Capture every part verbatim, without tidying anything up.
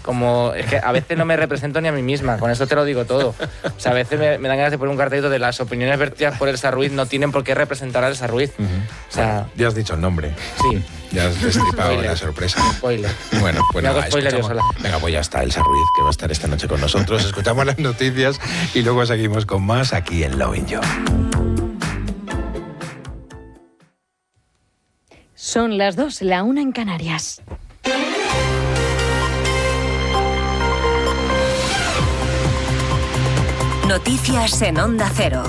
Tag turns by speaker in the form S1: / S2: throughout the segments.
S1: como es que a veces no me represento ni a mí misma, con eso te lo digo todo. O sea, a veces me, me dan ganas de poner un cartelito de las opiniones vertidas por Elsa Ruiz no tienen por qué representar a Elsa Ruiz.
S2: Uh-huh.
S1: O sea,
S2: ya has dicho el nombre.
S1: Sí.
S2: Ya has destripado la sorpresa.
S1: Spoiler.
S2: Bueno, pues
S1: me hago
S2: nada,
S1: spoiler yo sola.
S2: Venga, pues ya está Elsa Ruiz, que va a estar esta noche con nosotros. Escuchamos las noticias y luego seguimos con más aquí en Lovin' You.
S3: Son las dos, la una en Canarias.
S4: Noticias en Onda Cero.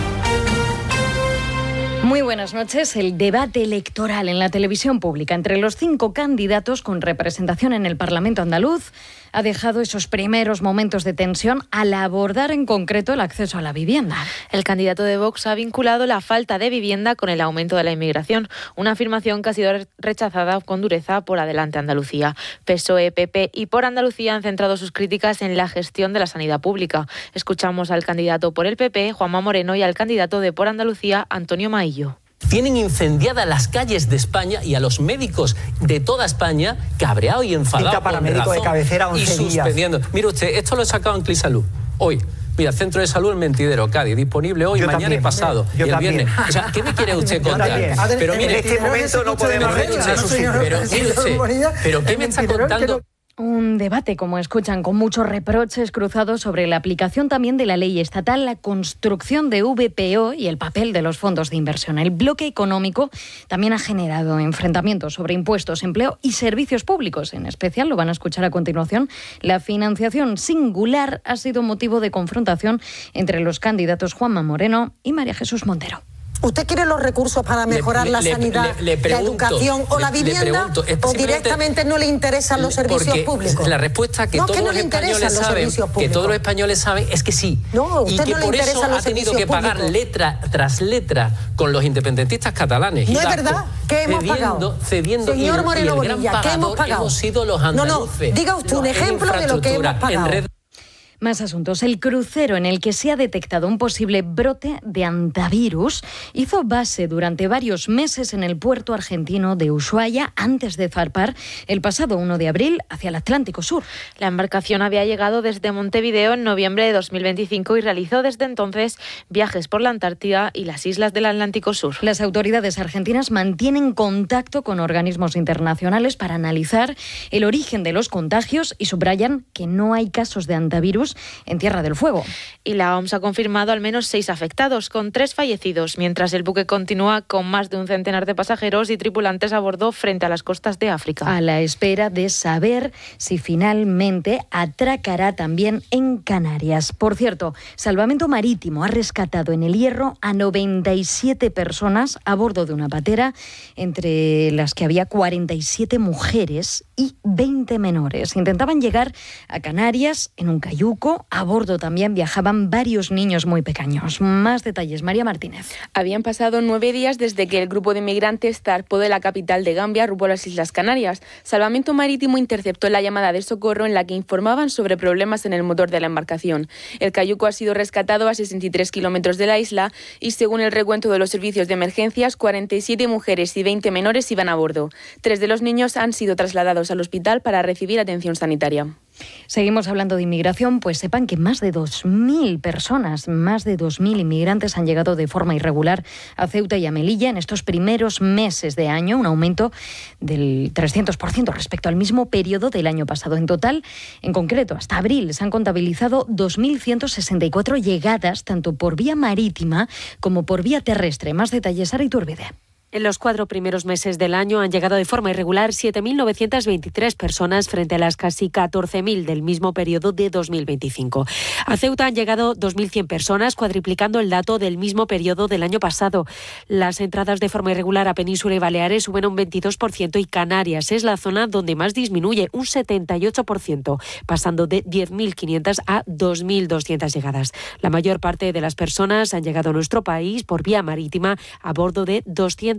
S3: Muy buenas noches. El debate electoral en la televisión pública entre los cinco candidatos con representación en el Parlamento andaluz ha dejado esos primeros momentos de tensión al abordar en concreto el acceso a la vivienda.
S5: El candidato de Vox ha vinculado la falta de vivienda con el aumento de la inmigración, una afirmación que ha sido rechazada con dureza por Adelante Andalucía. P S O E, P P y Por Andalucía han centrado sus críticas en la gestión de la sanidad pública. Escuchamos al candidato por el P P, Juanma Moreno, y al candidato de Por Andalucía, Antonio Maillo.
S6: Tienen incendiadas las calles de España y a los médicos de toda España cabreados y enfadados
S7: para
S6: con
S7: médico
S6: razón
S7: de cabecera
S6: y suspendiendo. Días. Mire usted, esto lo he sacado en Clisalud hoy. Mira, Centro de Salud El Mentidero, Cádiz, disponible hoy, yo mañana también, y pasado, yo y el también. Viernes. O sea, ¿qué me quiere usted contar? Pero mire,
S7: en este momento no podemos
S6: renunciar. Pero mire usted, ¿pero qué me está contando?
S3: Un debate, como escuchan, con muchos reproches cruzados sobre la aplicación también de la ley estatal, la construcción de V P O y el papel de los fondos de inversión. El bloque económico también ha generado enfrentamientos sobre impuestos, empleo y servicios públicos. En especial, lo van a escuchar a continuación, la financiación singular ha sido motivo de confrontación entre los candidatos Juanma Moreno y María Jesús Montero.
S8: ¿Usted quiere los recursos para mejorar
S6: le,
S8: la
S6: le,
S8: sanidad,
S6: le, le pregunto,
S8: la educación o
S6: le,
S8: la vivienda? ¿O directamente no le interesan los servicios públicos?
S6: La respuesta que
S8: no,
S6: todos
S8: que no
S6: los españoles saben, que todos los españoles saben es que sí.
S8: No,
S6: y que
S8: no
S6: por eso ha tenido que pagar
S8: públicos.
S6: letra tras letra con los independentistas catalanes.
S8: No es verdad que hemos
S6: cediendo,
S8: pagado.
S6: Cediendo,
S8: Señor
S6: y el,
S8: Moreno
S6: y el
S8: Bonilla,
S6: gran
S8: ¿qué hemos
S6: pagador
S8: pagado?
S6: hemos sido los andaluces.
S8: No, no, diga usted un ejemplo de lo que hemos pagado.
S3: Más asuntos. El crucero en el que se ha detectado un posible brote de hantavirus hizo base durante varios meses en el puerto argentino de Ushuaia antes de zarpar el pasado uno de abril hacia el Atlántico Sur.
S5: La embarcación había llegado desde Montevideo en noviembre de dos mil veinticinco y realizó desde entonces viajes por la Antártida y las islas del Atlántico Sur.
S3: Las autoridades argentinas mantienen contacto con organismos internacionales para analizar el origen de los contagios y subrayan que no hay casos de hantavirus en Tierra del Fuego.
S5: Y la O M S ha confirmado al menos seis afectados, con tres fallecidos, mientras el buque continúa con más de un centenar de pasajeros y tripulantes a bordo frente a las costas de África.
S3: A la espera de saber si finalmente atracará también en Canarias. Por cierto, Salvamento Marítimo ha rescatado en el Hierro a noventa y siete personas a bordo de una patera, entre las que había cuarenta y siete mujeres y veinte menores. Intentaban llegar a Canarias en un cayuco. A bordo también viajaban varios niños muy pequeños. Más detalles, María Martínez.
S9: Habían pasado nueve días desde que el grupo de inmigrantes zarpó de la capital de Gambia rumbo a las Islas Canarias. Salvamento Marítimo interceptó la llamada de socorro en la que informaban sobre problemas en el motor de la embarcación. El cayuco ha sido rescatado a sesenta y tres kilómetros de la isla y, según el recuento de los servicios de emergencias, cuarenta y siete mujeres y veinte menores iban a bordo. Tres de los niños han sido trasladados al hospital para recibir atención sanitaria.
S3: Seguimos hablando de inmigración, pues sepan que más de dos mil personas, más de dos mil inmigrantes han llegado de forma irregular a Ceuta y a Melilla en estos primeros meses de año, un aumento del trescientos por ciento respecto al mismo periodo del año pasado. En total, en concreto, hasta abril se han contabilizado dos mil ciento sesenta y cuatro llegadas, tanto por vía marítima como por vía terrestre. Más detalles, Sara Iturbide.
S10: En los cuatro primeros meses del año han llegado de forma irregular siete mil novecientas veintitrés personas frente a las casi catorce mil del mismo periodo de dos mil veinticinco. A Ceuta han llegado dos mil cien personas, cuadriplicando el dato del mismo periodo del año pasado. Las entradas de forma irregular a Península y Baleares suben un veintidós por ciento y Canarias es la zona donde más disminuye, un setenta y ocho por ciento, pasando de diez mil quinientas a dos mil doscientas llegadas. La mayor parte de las personas han llegado a nuestro país por vía marítima a bordo de doscientas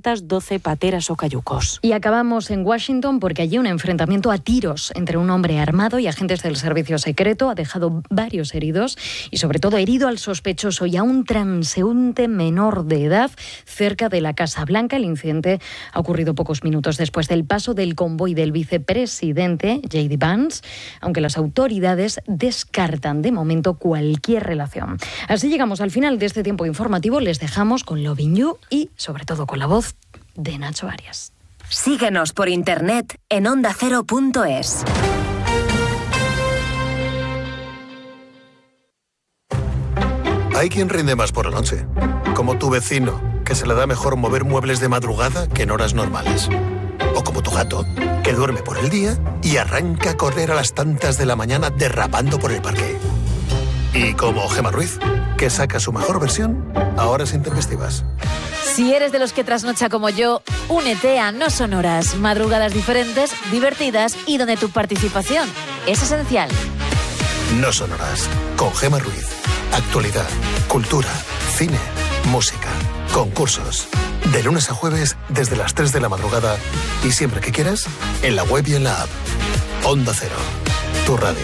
S10: doscientas doce pateras o cayucos.
S3: Y acabamos en Washington porque allí un enfrentamiento a tiros entre un hombre armado y agentes del servicio secreto ha dejado varios heridos y sobre todo herido al sospechoso y a un transeúnte menor de edad cerca de la Casa Blanca. El incidente ha ocurrido pocos minutos después del paso del convoy del vicepresidente J D Vance, aunque las autoridades descartan de momento cualquier relación. Así llegamos al final de este tiempo informativo. Les dejamos con Loving You y sobre todo con la voz de Nacho Arias.
S4: Síguenos por internet en onda cero punto es.
S7: Hay quien rinde más por la noche, como tu vecino, que se le da mejor mover muebles de madrugada que en horas normales. O como tu gato, que duerme por el día y arranca a correr a las tantas de la mañana derrapando por el parque. Y como Gemma Ruiz, que saca su mejor versión a horas intempestivas.
S11: Si eres de los que trasnocha como yo, únete a No Sonoras, madrugadas diferentes, divertidas y donde tu participación es esencial.
S7: No Sonoras, con Gemma Ruiz. Actualidad, cultura, cine, música, concursos. De lunes a jueves desde las tres de la madrugada y siempre que quieras, en la web y en la app. Onda Cero, tu radio.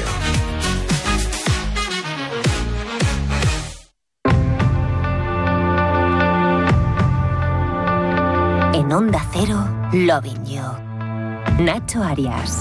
S4: En Onda Cero, Loving You. Nacho Arias.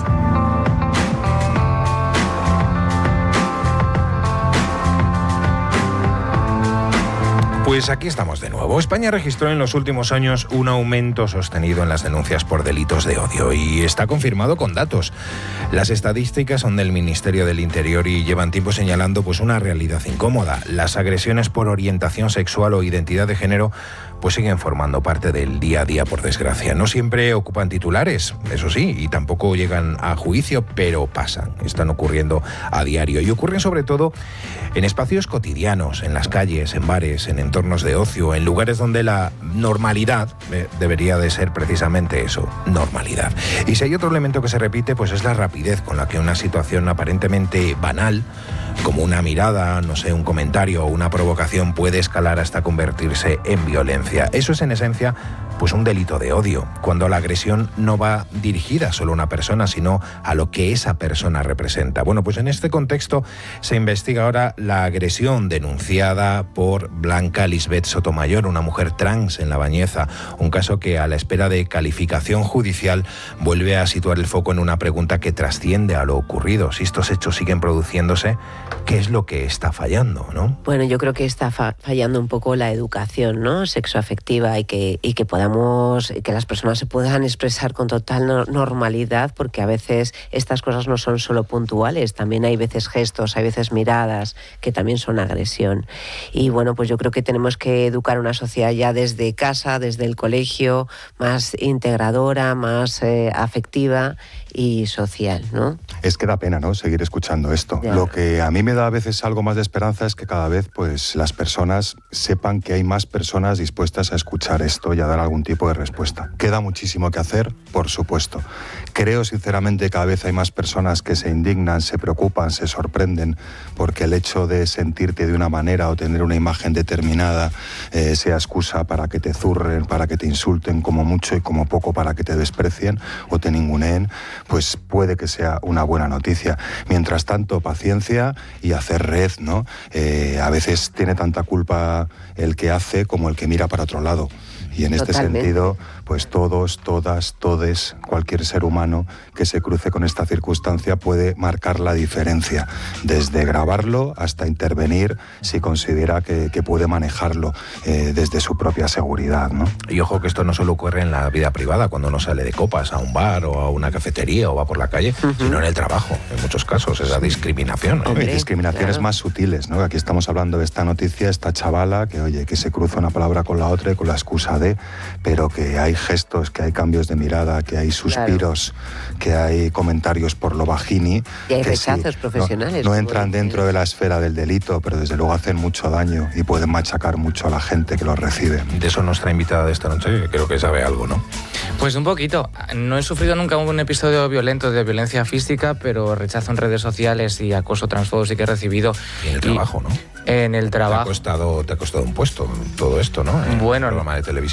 S2: Pues aquí estamos de nuevo. España registró en los últimos años un aumento sostenido en las denuncias por delitos de odio y está confirmado con datos. Las estadísticas son del Ministerio del Interior y llevan tiempo señalando pues una realidad incómoda. Las agresiones por orientación sexual o identidad de género pues siguen formando parte del día a día, por desgracia. No siempre ocupan titulares, eso sí, y tampoco llegan a juicio, pero pasan, están ocurriendo a diario. Y ocurren sobre todo en espacios cotidianos, en las calles, en bares, en entornos de ocio, en lugares donde la normalidad eh, debería de ser precisamente eso, normalidad. Y si hay otro elemento que se repite, pues es la rapidez con la que una situación aparentemente banal, como una mirada, no sé, un comentario o una provocación puede escalar hasta convertirse en violencia. Eso es en esencia pues un delito de odio, cuando la agresión no va dirigida solo a una persona, sino a lo que esa persona representa. Bueno, pues en este contexto se investiga ahora la agresión denunciada por Blanca Lisbeth Sotomayor, una mujer trans en La Bañeza, un caso que a la espera de calificación judicial vuelve a situar el foco en una pregunta que trasciende a lo ocurrido. Si estos hechos siguen produciéndose, ¿qué es lo que está fallando, no?
S12: Bueno, yo creo que está fa- fallando un poco la educación, ¿no?, sexoafectiva y que, y que podamos, que las personas se puedan expresar con total no- normalidad, porque a veces estas cosas no son solo puntuales, también hay veces gestos, hay veces miradas que también son agresión. Y bueno, pues yo creo que tenemos que educar una sociedad ya desde casa, desde el colegio, más integradora, más eh, afectiva y social, ¿no?
S13: Es que da pena, ¿no?, seguir escuchando esto.
S12: Ya.
S13: Lo que a mí me da a veces algo más de esperanza es que cada vez pues las personas sepan que hay más personas dispuestas a escuchar esto y a dar algún tipo de respuesta. Queda muchísimo que hacer, por supuesto. Creo sinceramente que cada vez hay más personas que se indignan, se preocupan, se sorprenden porque el hecho de sentirte de una manera o tener una imagen determinada eh, sea excusa para que te zurren, para que te insulten, como mucho y como poco para que te desprecien o te ninguneen, pues puede que sea una buena noticia. Mientras tanto, paciencia y hacer red, ¿no? Eh, a veces tiene tanta culpa el que hace como el que mira para otro lado. Y en este
S12: Totalmente.
S13: sentido, pues todos, todas, todes, cualquier ser humano que se cruce con esta circunstancia puede marcar la diferencia, desde grabarlo hasta intervenir si considera que, que puede manejarlo eh, desde su propia seguridad, ¿no?
S2: Y ojo que esto no solo ocurre en la vida privada, cuando uno sale de copas a un bar o a una cafetería o va por la calle, uh-huh. sino en el trabajo, en muchos casos, es la discriminación, ¿no?
S13: Hombre, y discriminaciones claro. más sutiles, ¿no? Aquí estamos hablando de esta noticia, esta chavala que, oye, que se cruza una palabra con la otra y con la excusa de, pero que hay gestos, que hay cambios de mirada, que hay suspiros, claro. que hay comentarios por lo bajini.
S12: Y hay
S13: que
S12: rechazos
S13: sí,
S12: profesionales.
S13: No, no entran dentro de la esfera del delito, pero desde luego hacen mucho daño y pueden machacar mucho a la gente que los recibe.
S2: De eso nuestra invitada de esta noche, creo que sabe algo, ¿no?
S1: Pues un poquito. No he sufrido nunca un episodio violento de violencia física, pero rechazo en redes sociales y acoso transfobo sí que he recibido.
S2: Y en el y trabajo, ¿no?
S1: En el trabajo.
S2: Te ha costado, te ha costado un puesto todo esto, ¿no? En
S1: bueno,
S2: el programa de televisión.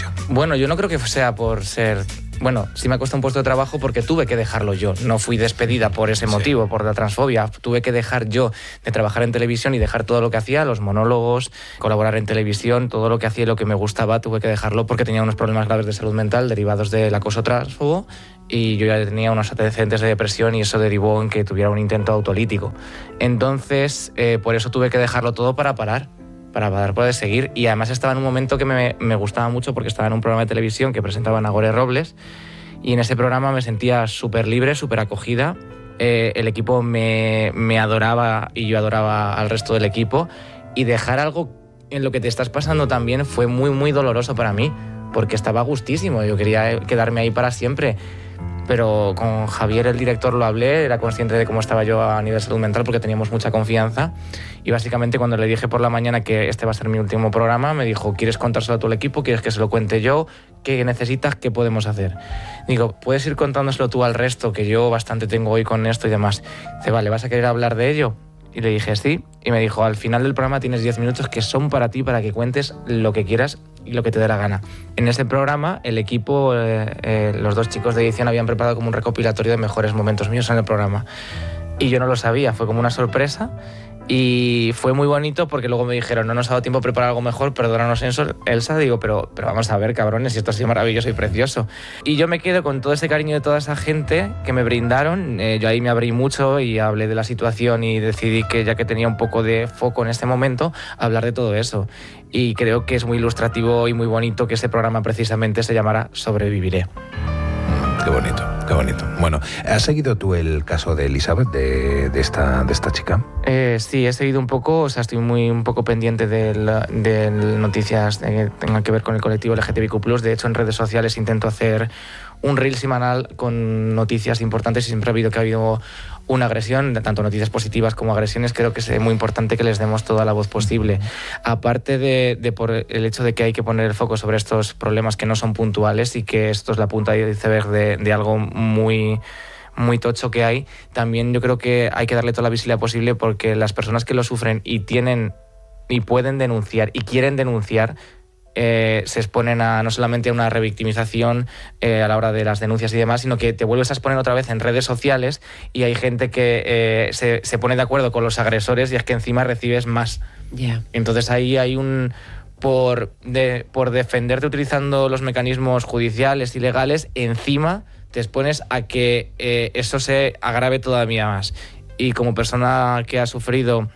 S2: televisión?
S1: Bueno, yo no creo que sea por ser... Bueno, sí me ha costado un puesto de trabajo porque tuve que dejarlo yo. No fui despedida por ese motivo, sí. por la transfobia. Tuve que dejar yo de trabajar en televisión y dejar todo lo que hacía, los monólogos, colaborar en televisión, todo lo que hacía y lo que me gustaba, tuve que dejarlo porque tenía unos problemas graves de salud mental derivados del acoso transfobo y yo ya tenía unos antecedentes de depresión y eso derivó en que tuviera un intento autolítico. Entonces, eh, por eso tuve que dejarlo todo para parar. para poder, poder seguir. Y además estaba en un momento que me, me gustaba mucho porque estaba en un programa de televisión que presentaba Nagore Robles y en ese programa me sentía súper libre, súper acogida. Eh, el equipo me, me adoraba y yo adoraba al resto del equipo y dejar algo en lo que te estás pasando también fue muy, muy doloroso para mí porque estaba gustísimo, yo quería quedarme ahí para siempre. Pero con Javier, el director, lo hablé, era consciente de cómo estaba yo a nivel salud mental porque teníamos mucha confianza y básicamente cuando le dije por la mañana que este va a ser mi último programa, me dijo, ¿quieres contárselo a todo el equipo? ¿Quieres que se lo cuente yo? ¿Qué necesitas? ¿Qué podemos hacer? Digo, ¿puedes ir contándoselo tú al resto? Que yo bastante tengo hoy con esto y demás. Dice, vale, ¿vas a querer hablar de ello? Y le dije, sí. Y me dijo, al final del programa tienes diez minutos que son para ti, para que cuentes lo que quieras y lo que te dé la gana. En ese programa, el equipo, eh, eh, los dos chicos de edición habían preparado como un recopilatorio de mejores momentos míos en el programa. Y yo no lo sabía, fue como una sorpresa. Y fue muy bonito porque luego me dijeron, no nos ha dado tiempo a preparar algo mejor, perdónanos Elsa. Digo, pero, pero vamos a ver, cabrones, si esto ha sido maravilloso y precioso. Y yo me quedo con todo ese cariño de toda esa gente que me brindaron. Eh, yo ahí me abrí mucho y hablé de la situación y decidí que ya que tenía un poco de foco en este momento, hablar de todo eso. Y creo que es muy ilustrativo y muy bonito que ese programa precisamente se llamara Sobreviviré.
S2: Qué bonito, qué bonito. Bueno, ¿has seguido tú el caso de Elizabeth, de, de, esta, de esta chica?
S1: Eh, sí, he seguido un poco, o sea, estoy muy un poco pendiente de, la, de noticias que tengan que ver con el colectivo L G T B Q plus. De hecho, en redes sociales intento hacer un reel semanal con noticias importantes y siempre ha habido que ha habido una agresión, tanto noticias positivas como agresiones. Creo que es muy importante que les demos toda la voz posible. Aparte de, de por el hecho de que hay que poner el foco sobre estos problemas que no son puntuales y que esto es la punta de iceberg de, de algo muy... muy tocho que hay, también yo creo que hay que darle toda la visibilidad posible porque las personas que lo sufren y tienen y pueden denunciar y quieren denunciar eh, se exponen a no solamente a una revictimización eh, a la hora de las denuncias y demás, sino que te vuelves a exponer otra vez en redes sociales y hay gente que eh, se, se pone de acuerdo con los agresores y es que encima recibes más.
S12: Yeah.
S1: Entonces ahí hay un... Por, de, por defenderte utilizando los mecanismos judiciales y legales, encima te expones a que eh, eso se agrave todavía más. Y como persona que ha sufrido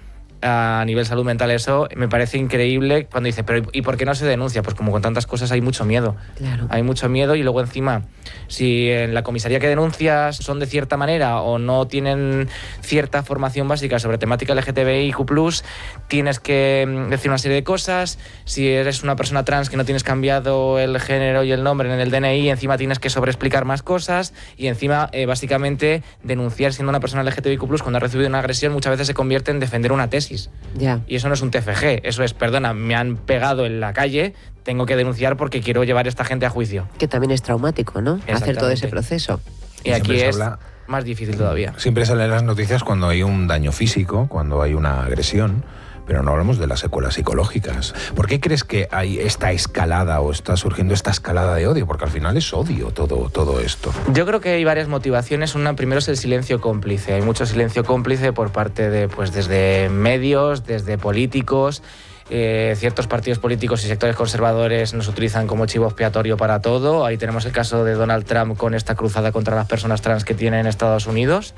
S1: a nivel salud mental eso, me parece increíble cuando dice, pero ¿y por qué no se denuncia? Pues como con tantas cosas hay mucho miedo.
S12: Claro.
S1: Hay mucho miedo y luego encima, si en la comisaría que denuncias son de cierta manera o no tienen cierta formación básica sobre temática L G T B I Q plus, tienes que decir una serie de cosas. Si eres una persona trans que no tienes cambiado el género y el nombre en el D N I, encima tienes que sobreexplicar más cosas y encima, eh, básicamente, denunciar siendo una persona L G T B I Q plus cuando ha recibido una agresión muchas veces se convierte en defender una tesis.
S12: Ya.
S1: Y eso no es un T F G, eso es, perdona, me han pegado en la calle, tengo que denunciar porque quiero llevar a esta gente a juicio.
S12: Que también es traumático, ¿no? Hacer todo ese proceso.
S1: Y, y aquí es habla, más difícil todavía.
S2: Siempre salen las noticias cuando hay un daño físico, cuando hay una agresión, pero no hablamos de las secuelas psicológicas. ¿Por qué crees que hay esta escalada o está surgiendo esta escalada de odio? Porque al final es odio todo, todo esto.
S1: Yo creo que hay varias motivaciones. Una, primero, es el silencio cómplice. Hay mucho silencio cómplice por parte de, pues, desde medios, desde políticos. Eh, ciertos partidos políticos y sectores conservadores nos utilizan como chivo expiatorio para todo. Ahí tenemos el caso de Donald Trump con esta cruzada contra las personas trans que tiene en Estados Unidos.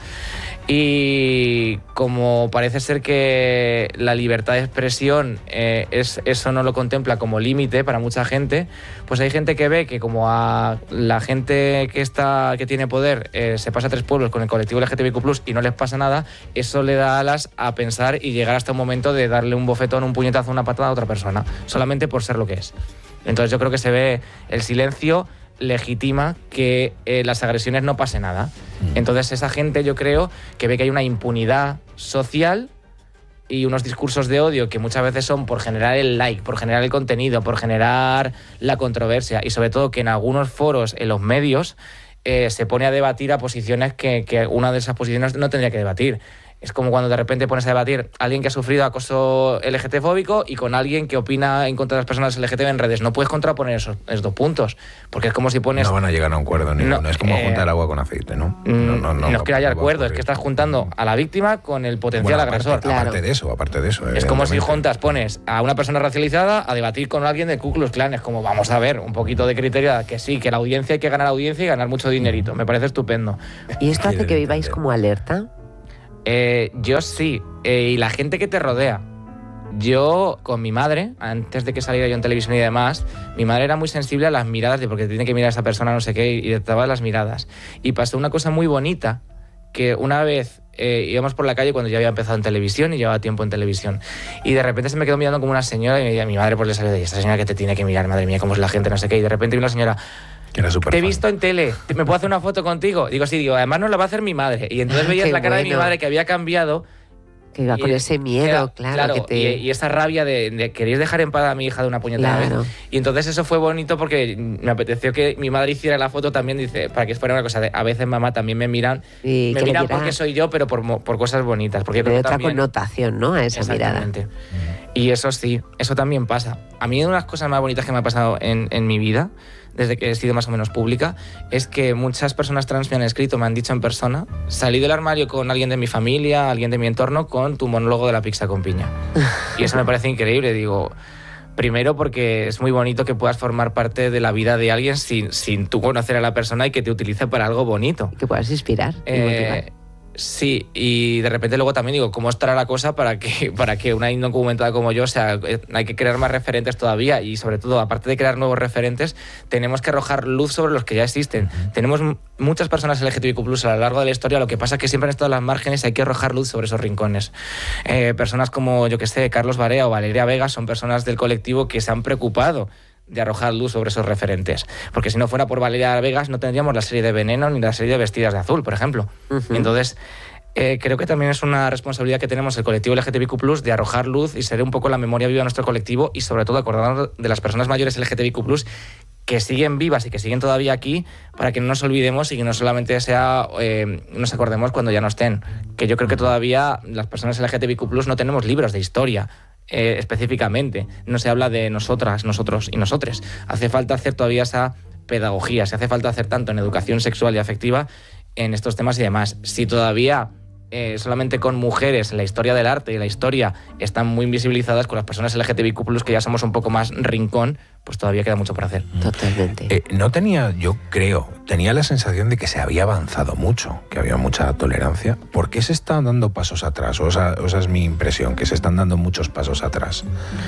S1: Y como parece ser que la libertad de expresión eh, es, eso no lo contempla como límite para mucha gente, pues hay gente que ve que como a la gente que está que tiene poder eh, se pasa a tres pueblos con el colectivo L G T B Q plus y no les pasa nada, eso le da alas a pensar y llegar hasta un momento de darle un bofetón, un puñetazo, una patada a otra persona, solamente por ser lo que es. Entonces yo creo que se ve el silencio legitima que eh, las agresiones no pase nada. Entonces esa gente, yo creo que ve que hay una impunidad social y unos discursos de odio que muchas veces son por generar el like, por generar el contenido, por generar la controversia y sobre todo que en algunos foros, en los medios, eh, se pone a debatir a posiciones que, que una de esas posiciones no tendría que debatir. Es como cuando de repente pones a debatir a alguien que ha sufrido acoso L G T B fóbico y con alguien que opina en contra de las personas L G T B en redes. No puedes contraponer esos, esos dos puntos, porque es como si pones...
S2: No van a llegar a un acuerdo ninguno,
S1: no,
S2: es como
S1: eh,
S2: juntar agua con aceite, ¿no? No, no, no,
S1: no es que haya acuerdo, es que estás juntando a la víctima con el potencial
S2: bueno, aparte,
S1: agresor.
S2: Aparte
S1: Claro.
S2: de eso, aparte de eso.
S1: Es como si juntas, pones a una persona racializada a debatir con alguien de Ku Klux Klan. Es como, vamos a ver, un poquito de criterio, que sí, que la audiencia hay que ganar audiencia y ganar mucho dinerito. Me parece estupendo.
S12: ¿Y esto hace que viváis como alerta?
S1: Eh, yo sí, eh, y la gente que te rodea. Yo, con mi madre, antes de que saliera yo en televisión y demás, mi madre era muy sensible a las miradas, de porque tiene que mirar a esa persona no sé qué, y detectaba las miradas. Y pasó una cosa muy bonita, que una vez eh, íbamos por la calle cuando ya había empezado en televisión y llevaba tiempo en televisión, y de repente se me quedó mirando como una señora, y mi madre pues le salió de, esta señora que te tiene que mirar, madre mía, cómo es la gente, no sé qué, y de repente vi una señora...
S2: Que era
S1: te he visto en tele, ¿me puedo hacer una foto contigo? Digo, sí, digo, además no la va a hacer mi madre. Y entonces veías
S12: Qué
S1: la cara
S12: bueno.
S1: de mi madre que había cambiado.
S12: Que iba
S1: y,
S12: con ese miedo,
S1: era,
S12: claro.
S1: claro
S12: que te...
S1: y, y esa rabia de, de queréis dejar en paz a mi hija de una puñetera
S12: Claro.
S1: vez. Y entonces eso fue bonito porque me apeteció que mi madre hiciera la foto también, dice, para que fuera una cosa de, a veces mamá también me miran,
S12: Y
S1: me
S12: que le
S1: miran
S12: dirá-
S1: porque soy yo, pero por, mo- por cosas bonitas. Porque yo
S12: de
S1: creo que
S12: otra
S1: también,
S12: connotación, ¿no? A esa mirada.
S1: Exactamente. Y eso sí, eso también pasa. A mí una de las cosas más bonitas que me ha pasado en, en mi vida, desde que he sido más o menos pública, es que muchas personas trans me han escrito, me han dicho en persona, salí del armario con alguien de mi familia, alguien de mi entorno, con tu monólogo de la pizza con piña. Y eso me parece increíble, digo... Primero porque es muy bonito que puedas formar parte de la vida de alguien sin, sin tú conocer a la persona y que te utilice para algo bonito.
S12: Que puedas inspirar y
S1: Eh,
S12: motivar.
S1: Sí, y de repente luego también digo, ¿cómo estará la cosa para que, para que una indocumentada como yo, o sea, hay que crear más referentes todavía y sobre todo, aparte de crear nuevos referentes, tenemos que arrojar luz sobre los que ya existen. Tenemos m- muchas personas L G T B Q plus, a lo largo de la historia, lo que pasa es que siempre han estado en las márgenes y hay que arrojar luz sobre esos rincones. Eh, personas como, yo que sé, Carlos Barea o Valeria Vega son personas del colectivo que se han preocupado de arrojar luz sobre esos referentes. Porque si no fuera por Valeria Vegas no tendríamos la serie de Veneno ni la serie de Vestidas de Azul, por ejemplo. Uh-huh. Entonces, eh, creo que también es una responsabilidad que tenemos el colectivo L G T B Q plus, de arrojar luz y ser un poco la memoria viva de nuestro colectivo y sobre todo acordarnos de las personas mayores L G T B Q plus que siguen vivas y que siguen todavía aquí, para que no nos olvidemos y que no solamente sea eh, nos acordemos cuando ya no estén. Que yo creo que todavía las personas L G T B Q plus no tenemos libros de historia. Eh, específicamente, no se habla de nosotras, nosotros y nosotres. Hace falta hacer todavía esa pedagogía, se hace falta hacer tanto en educación sexual y afectiva en estos temas y demás. Si todavía eh, solamente con mujeres en la historia del arte y la historia están muy invisibilizadas, con las personas L G T B Q plus, que ya somos un poco más rincón, pues todavía queda mucho por hacer.
S12: Totalmente.
S2: Eh, no tenía, yo creo, tenía la sensación de que se había avanzado mucho, que había mucha tolerancia. ¿Por qué se están dando pasos atrás? O sea, o esa es mi impresión, que se están dando muchos pasos atrás.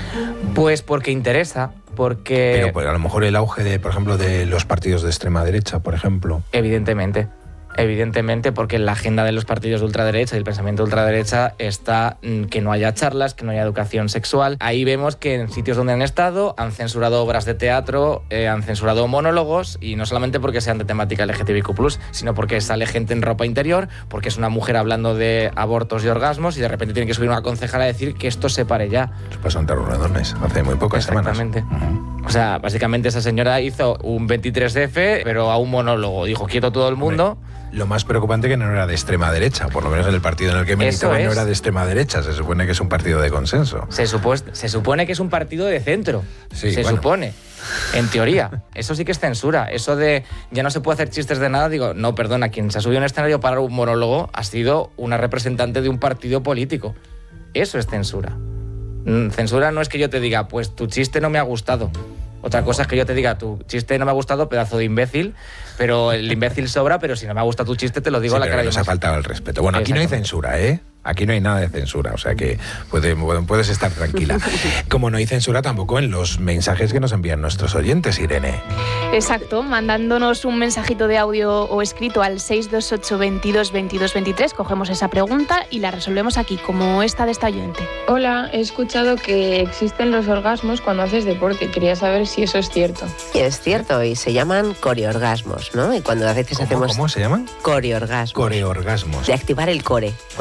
S1: Pues porque interesa, porque...
S2: Pero pues, a lo mejor el auge, de, por ejemplo, de los partidos de extrema derecha, por ejemplo.
S1: Evidentemente. Evidentemente, porque en la agenda de los partidos de ultraderecha y el pensamiento de ultraderecha está mm, que no haya charlas, que no haya educación sexual. Ahí vemos que en sitios donde han estado han censurado obras de teatro, eh, han censurado monólogos, y no solamente porque sean de temática L G T B Q plus, sino porque sale gente en ropa interior, porque es una mujer hablando de abortos y orgasmos y de repente tiene que subir una concejala a decir que esto se pare ya.
S2: Eso pasó en Tarradones hace muy pocas semanas.
S1: Exactamente. Uh-huh. O sea, básicamente esa señora hizo un veintitrés efe, pero a un monólogo. Dijo, quieto todo el mundo.
S2: Lo más preocupante que no era de extrema derecha, por lo menos en el partido en el que militaba no era de extrema derecha, se supone que es un partido de consenso.
S1: Se, supo- se supone que es un partido de centro,
S2: sí,
S1: se
S2: bueno.
S1: supone, en teoría. Eso sí que es censura, eso de ya no se puede hacer chistes de nada, digo, no, perdona, quien se ha subido a un escenario para un monólogo ha sido una representante de un partido político. Eso es censura. Censura no es que yo te diga, pues tu chiste no me ha gustado. Otra cosa es que yo te diga, tu chiste no me ha gustado, pedazo de imbécil, pero el imbécil sobra, pero si no me ha gustado tu chiste te lo digo
S2: sí,
S1: a la
S2: pero
S1: cara.
S2: Nos ha faltado el respeto. Bueno, aquí no hay censura, ¿eh? Aquí no hay nada de censura, o sea que puede, puedes estar tranquila. Como no hay censura tampoco en los mensajes que nos envían nuestros oyentes, Irene.
S9: Exacto, mandándonos un mensajito de audio o escrito al seis dos ocho, veintidós, veintidós, veintitrés, cogemos esa pregunta y la resolvemos aquí, como esta de esta oyente.
S14: Hola, he escuchado que existen los orgasmos cuando haces deporte. Quería saber si eso es cierto.
S12: Sí, es cierto, y se llaman coreorgasmos, ¿no? Y cuando a veces
S2: ¿Cómo,
S12: hacemos...
S2: ¿Cómo se llaman?
S12: Coreorgasmos.
S2: Coreorgasmos.
S12: De activar el core. Cuando
S2: Eh.
S12: activamos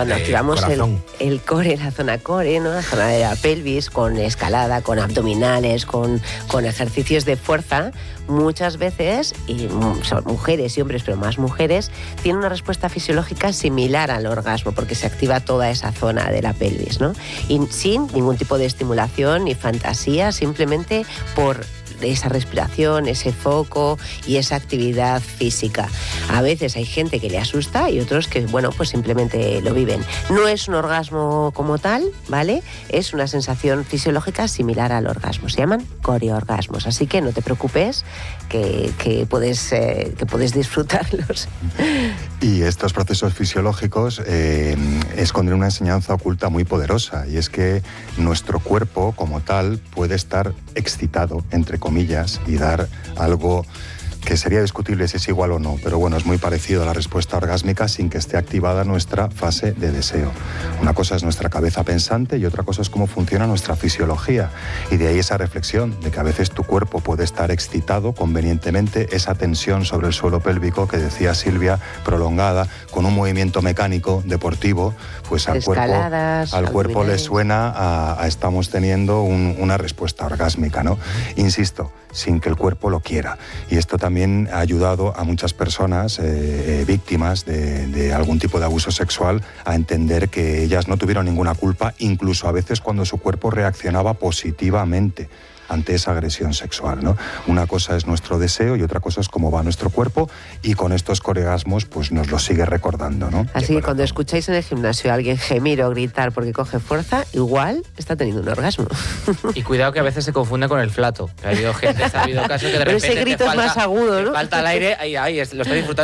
S12: trabajamos el, el, el core, la zona core, ¿no? La zona de la pelvis, con escalada, con abdominales, con, con ejercicios de fuerza, muchas veces, y son mujeres y hombres, pero más mujeres, tienen una respuesta fisiológica similar al orgasmo, porque se activa toda esa zona de la pelvis, ¿no? Y sin ningún tipo de estimulación ni fantasía, simplemente por esa respiración, ese foco y esa actividad física. A veces hay gente que le asusta y otros que, bueno, pues simplemente lo viven. No es un orgasmo como tal, ¿vale? Es una sensación fisiológica similar al orgasmo. Se llaman coreorgasmos, así que no te preocupes que, que, puedes, eh, que puedes disfrutarlos.
S13: Y estos procesos fisiológicos eh, esconden una enseñanza oculta muy poderosa, y es que nuestro cuerpo como tal puede estar excitado, entre comillas, y dar algo que sería discutible si es igual o no, pero bueno, es muy parecido a la respuesta orgásmica sin que esté activada nuestra fase de deseo. Una cosa es nuestra cabeza pensante y otra cosa es cómo funciona nuestra fisiología, y de ahí esa reflexión de que a veces tu cuerpo puede estar excitado convenientemente, esa tensión sobre el suelo pélvico que decía Silvia, prolongada, con un movimiento mecánico, deportivo, pues al cuerpo, al cuerpo le suena a, a estamos teniendo un, una respuesta orgásmica, ¿no? Insisto, sin que el cuerpo lo quiera. Y esto también ha ayudado a muchas personas eh, eh, víctimas de, de algún tipo de abuso sexual a entender que ellas no tuvieron ninguna culpa, incluso a veces cuando su cuerpo reaccionaba positivamente ante esa agresión sexual, ¿no? Una cosa es nuestro deseo y otra cosa es cómo va nuestro cuerpo, y con estos coreorgasmos pues nos lo sigue recordando, ¿no?
S12: Así que cuando escucháis en el gimnasio a alguien gemir o gritar porque coge fuerza, igual está teniendo un orgasmo.
S1: Y cuidado que a veces se confunde con el flato. Ha habido gente, ha habido casos que de repente
S12: pero ese grito
S1: te falta,
S12: es más agudo, ¿no?
S1: Falta el aire, ahí, ahí, lo está disfrutando